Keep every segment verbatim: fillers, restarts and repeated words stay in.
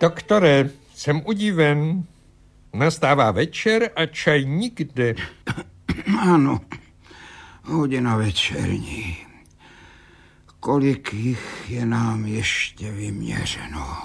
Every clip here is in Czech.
Doktore, jsem udiven. Nastává večer a čaj nikde. Ano, hodina večerní. Kolik jich je nám ještě vyměřeno?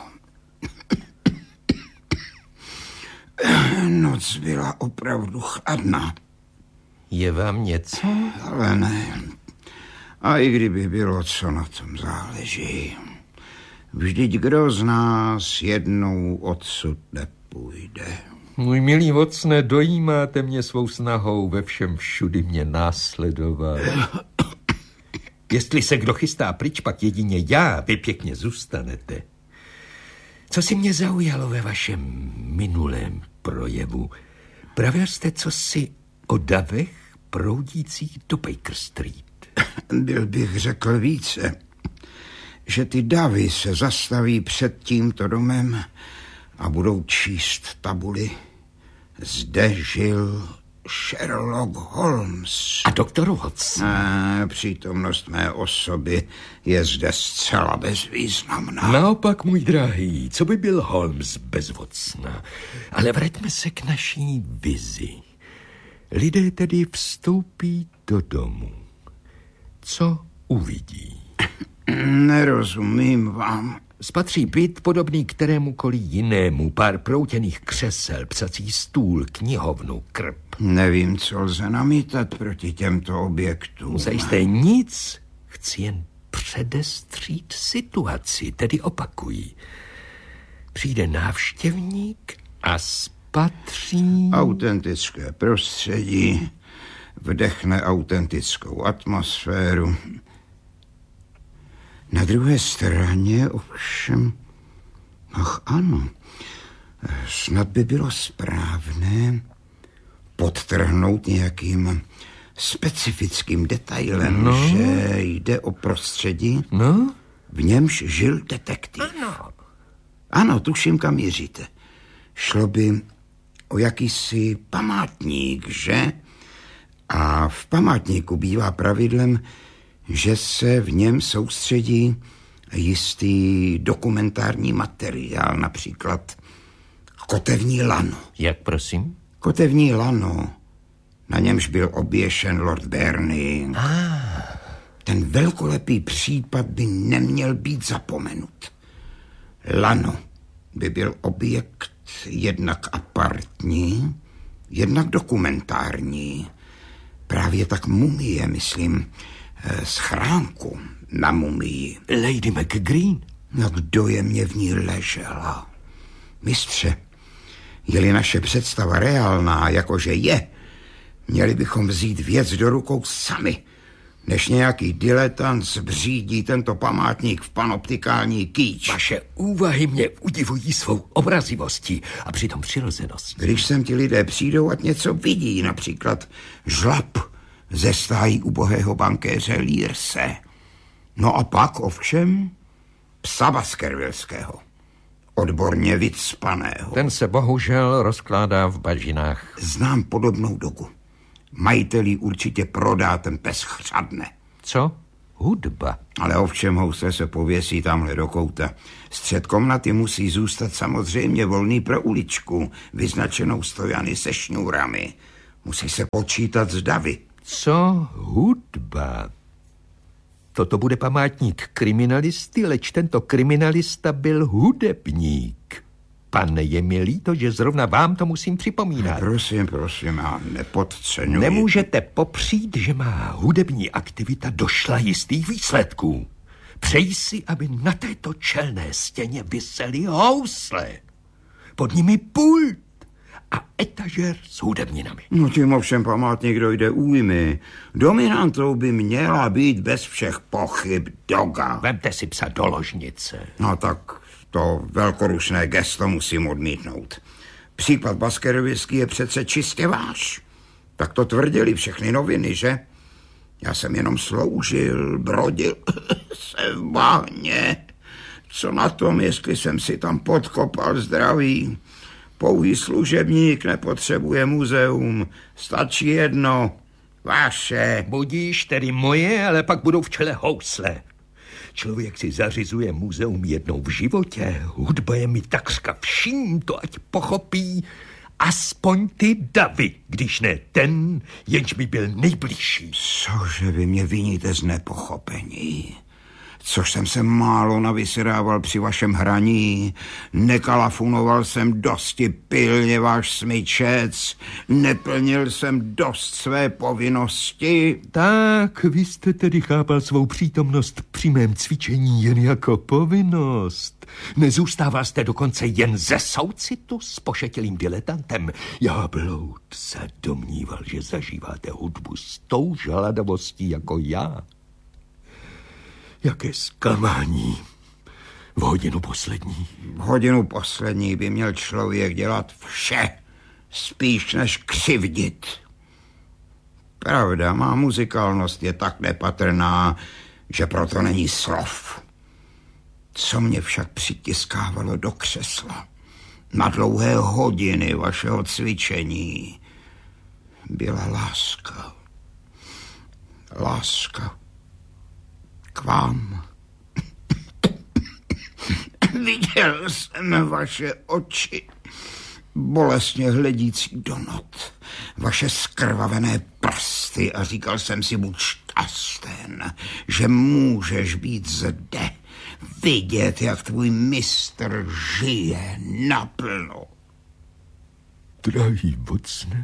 Noc byla opravdu chladná. Je vám něco? Ale ne. A i kdyby bylo, co na tom záleží. Vždyť kdo z nás jednou odsud nepůjde. Můj milý vocne, dojímáte mě svou snahou ve všem všudy mě následovat. Jestli se kdo chystá pryč, pak jedině já, vy pěkně zůstanete. Co si mě zaujalo ve vašem minulém projevu? Pravil jste cosi o davech proudících do Baker Street. Byl bych řekl více, že ty davy se zastaví před tímto domem a budou číst tabuly. Zde žil Sherlock Holmes. A doktor Watson. A přítomnost mé osoby je zde zcela bezvýznamná. Naopak, můj drahý, co by byl Holmes bez Watsona? Ale vraťme se k naší vizi. Lidé tedy vstoupí do domu. Co uvidí? Nerozumím vám. Spatří byt podobný kterémukoliv jinému, pár proutěných křesel, psací stůl, knihovnu, krb. Nevím, co lze namítat proti těmto objektům. Zajisté nic, chci jen předestřít situaci, tedy opakují. Přijde návštěvník a spatří... Autentické prostředí, vdechne autentickou atmosféru. Na druhé straně ovšem, ach ano, snad by bylo správné podtrhnout nějakým specifickým detailem, no. Že jde o prostředí, no? v němž žil detektiv. Ano. Ano, tuším, kam míříte. Šlo by o jakýsi památník, že? A v památníku bývá pravidlem, že se v něm soustředí jistý dokumentární materiál, například kotevní lano. Jak prosím? Kotevní lano, na němž byl oběšen Lord Bernie. Ah. Ten velkolepý případ by neměl být zapomenut. Lano by byl objekt jednak apartní, jednak dokumentární. Právě tak mumie, myslím, schránku na mumii. Lady McGreen? Jak dojemně v ní ležela. Mistře, je-li naše představa reálná, jakože je, měli bychom vzít věc do rukou sami, než nějaký diletant zbřídí tento památník v panoptikální kýč. Vaše úvahy mě udivují svou obrazivostí a přitom přirozeností. Když sem ti lidé přijdou, ať něco vidí, například žlab ze stájí ubohého bankéře Learse. No a pak ovšem psa baskervillského, odborně vycpaného. Ten se bohužel rozkládá v bažinách. Znám podobnou dogu. Majitelí určitě prodá, ten pes chřadne. Co? Hudba. Ale ovšem housle se pověsí tamhle do kouta. Střed komnaty musí zůstat samozřejmě volný pro uličku, vyznačenou stojany se šňůrami. Musí se počítat s davy. Co hudba? Toto bude památník kriminalisty, leč tento kriminalista byl hudebník. Pane, je mi líto, že zrovna vám to musím připomínat. Prosím, prosím, já nepodceňuji. Nemůžete popřít, že má hudební aktivita došla jistých výsledků. Přeji si, aby na této čelné stěně visely housle. Pod nimi pult a etažer s hudebninami. No tím ovšem památník dojde újmy. Dominantou by měla být bez všech pochyb doga. Vemte si psa do ložnice. No tak to velkorušné gesto musím odmítnout. Případ Baskervillský je přece čistě váš. Tak to tvrdili všechny noviny, že? Já jsem jenom sloužil, brodil se v bahně. Co na tom, jestli jsem si tam podkopal zdraví? Pouhý služebník nepotřebuje muzeum. Stačí jedno. Vaše. Budíš tedy moje, ale pak budou v čele housle. Člověk si zařizuje muzeum jednou v životě. Hudba je mi takřka vším, to ať pochopí aspoň ty davy, když ne ten, jenž mi byl nejbližší. Cože vy mě viníte z nepochopení? Což jsem se málo navysrával při vašem hraní, nekalafunoval jsem dosti pilně váš smyčec, neplnil jsem dost své povinnosti. Tak, vy jste tedy chápal svou přítomnost při mém cvičení jen jako povinnost. Nezůstával jste dokonce jen ze soucitu s pošetilým diletantem. Já bloud se domníval, že zažíváte hudbu s tou žaladavostí jako já. Jaké zklamání. V hodinu poslední. V hodinu poslední by měl člověk dělat vše, spíš než křivdit. Pravda, má muzikálnost je tak nepatrná, že proto není slov. Co mě však přitiskávalo do křesla na dlouhé hodiny vašeho cvičení, byla láska. Láska k vám. Viděl jsem vaše oči, bolestně hledící do not, vaše skrvavené prsty a říkal jsem si, buď šťasten, že můžeš být zde, vidět, jak tvůj mistr žije naplno. Drahý Vocne,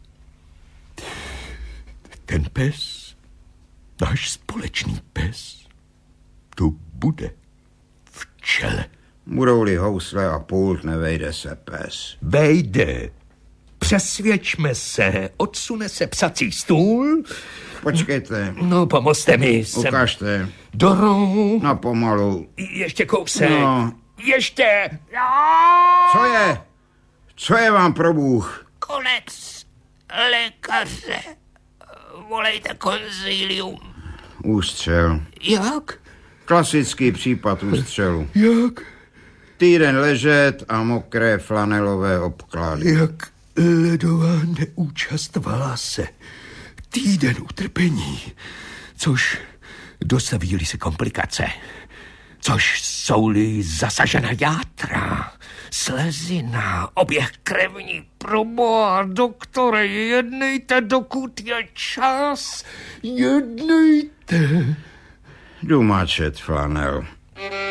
ten pes, náš společný pes, tu bude v čele. Budou-li housle a pult, nevejde se pes. Vejde. Přesvědčme se, odsune se psací stůl. Počkejte. No, pomozte mi. Jsem... Ukažte. Do rohu. No, pomalu. Ještě kousek. No. Ještě. Co je? Co je vám pro Bůh? Konec lékaře. Volejte konzilium. Ústřel. Jak? Klasický případ ústřelu. Jak? Týden ležet a mokré flanelové obklady. Jak ledová neúčast se. Týden utrpení. Což dostaví-li se komplikace. Což jsou-li zasažena játra, slezina, oběh krevní. Proboha, doktore, jednejte, dokud je čas. Jednejte. Jdu mačet flanel.